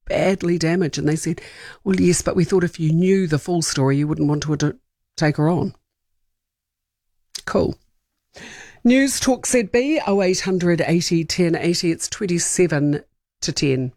badly damaged. And they said, well, yes, but we thought if you knew the full story, you wouldn't want to take her on. Cool. News Talk ZB 0800 80 10 80. It's 27 to 10.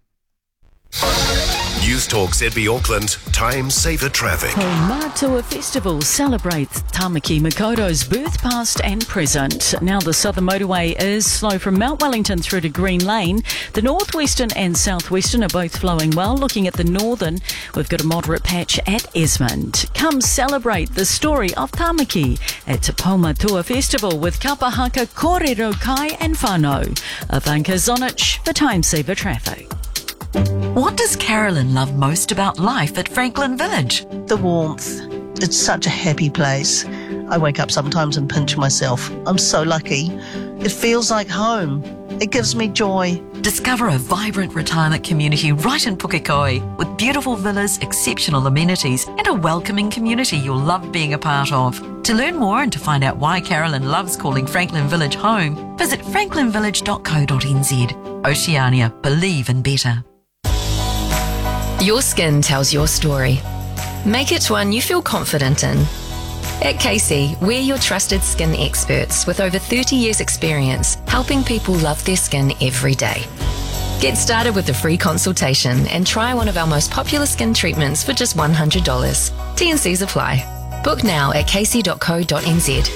News Talk ZB Auckland, time saver traffic. Matua Festival celebrates Tamaki Makoto's birth, past and present. Now the Southern Motorway is slow from Mount Wellington through to Green Lane. The Northwestern and Southwestern are both flowing well. Looking at the Northern, we've got a moderate patch at Esmond. Come celebrate the story of Tamaki at Te Matua Festival with Kapahaka, Kōrero Kai and Whānau. Ivanka Zonich for Time Saver Traffic. What does Carolyn love most about life at Franklin Village? The warmth. It's such a happy place. I wake up sometimes and pinch myself. I'm so lucky. It feels like home. It gives me joy. Discover a vibrant retirement community right in Pukekohe with beautiful villas, exceptional amenities and a welcoming community you'll love being a part of. To learn more and to find out why Carolyn loves calling Franklin Village home, visit franklinvillage.co.nz. Oceania, believe in better. Your skin tells your story. Make it one you feel confident in. At Casey, we're your trusted skin experts with over 30 years experience helping people love their skin every day. Get started with a free consultation and try one of our most popular skin treatments for just $100. T&Cs apply. Book now at casey.co.nz.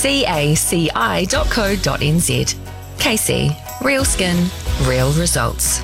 caci.co.nz. Casey, real skin, real results.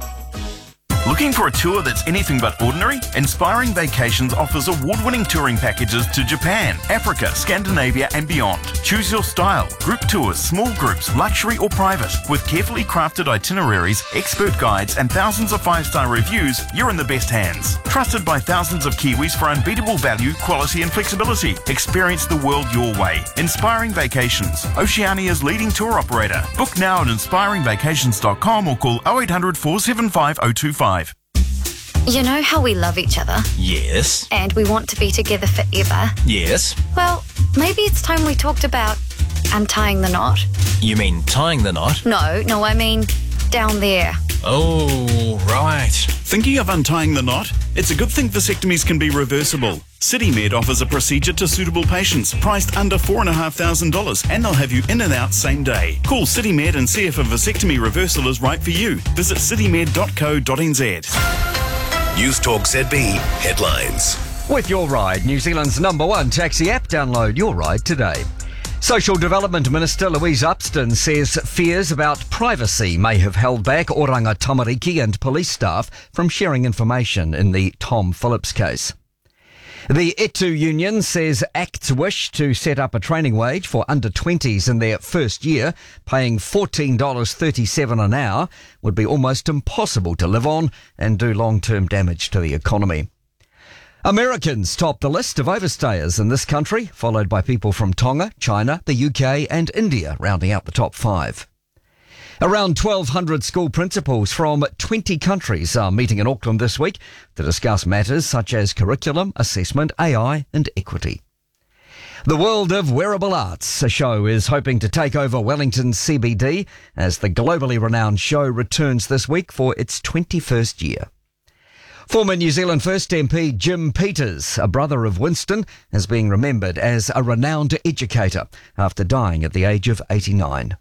Looking for a tour that's anything but ordinary? Inspiring Vacations offers award-winning touring packages to Japan, Africa, Scandinavia and beyond. Choose your style, group tours, small groups, luxury or private. With carefully crafted itineraries, expert guides and thousands of 5-star reviews, you're in the best hands. Trusted by thousands of Kiwis for unbeatable value, quality and flexibility. Experience the world your way. Inspiring Vacations, Oceania's leading tour operator. Book now at inspiringvacations.com or call 0800 475 025. You know how we love each other? Yes. And we want to be together forever? Yes. Well, maybe it's time we talked about untying the knot. You mean tying the knot? No, I mean down there. Oh, right. Thinking of untying the knot? It's a good thing vasectomies can be reversible. CityMed offers a procedure to suitable patients, priced under $4,500, and they'll have you in and out same day. Call CityMed and see if a vasectomy reversal is right for you. Visit citymed.co.nz. News Talk ZB headlines. With Your Ride, New Zealand's #1 taxi app. Download Your Ride today. Social Development Minister Louise Upston says fears about privacy may have held back Oranga Tamariki and police staff from sharing information in the Tom Phillips case. The Etu Union says ACT's wish to set up a training wage for under-20s in their first year, paying $14.37 an hour, would be almost impossible to live on and do long-term damage to the economy. Americans top the list of overstayers in this country, followed by people from Tonga, China, the UK and India, rounding out the top 5. Around 1,200 school principals from 20 countries are meeting in Auckland this week to discuss matters such as curriculum, assessment, AI and equity. The World of Wearable Arts show is hoping to take over Wellington's CBD as the globally renowned show returns this week for its 21st year. Former New Zealand First MP Jim Peters, a brother of Winston, is being remembered as a renowned educator after dying at the age of 89.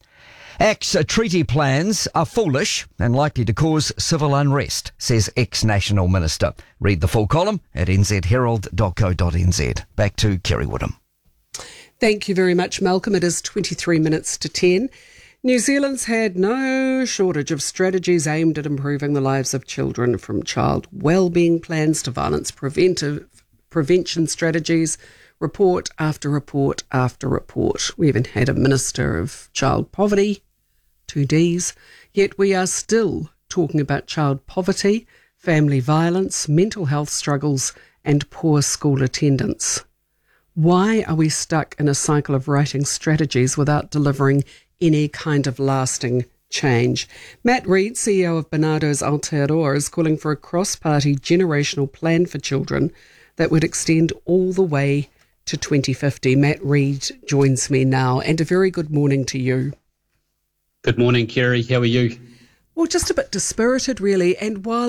ACT's treaty plans are foolish and likely to cause civil unrest, says ex-National Minister. Read the full column at nzherald.co.nz. Back to Kerry Woodham. Thank you very much, Malcolm. It is 23 minutes to 10. New Zealand's had no shortage of strategies aimed at improving the lives of children, from child wellbeing plans to violence prevention strategies, report after report after report. We even had a Minister of Child Poverty, 2 Ds, yet we are still talking about child poverty, family violence, mental health struggles and poor school attendance. Why are we stuck in a cycle of writing strategies without delivering any kind of lasting change? Matt Reid, CEO of Barnardo's Aotearoa, is calling for a cross-party generational plan for children that would extend all the way to 2050. Matt Reid joins me now, and a very good morning to you. Good morning, Kerry. How are you? Well, just a bit dispirited, really, and while